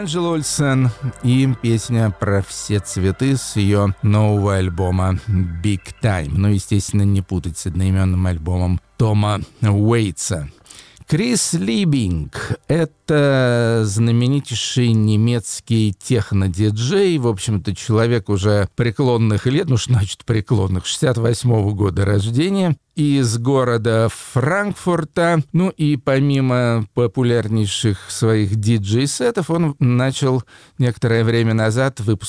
Анджела Ольсен и песня про все цветы с ее нового альбома «Big Time». Ну, естественно, не путать с одноименным альбомом Тома Уэйтса. Крис Либинг — это знаменитейший немецкий техно-диджей, в общем-то, человек уже преклонных лет, ну, что значит преклонных, 68-го года рождения, из города Франкфурта. Ну и помимо популярнейших своих диджей-сетов, он начал некоторое время назад выпускать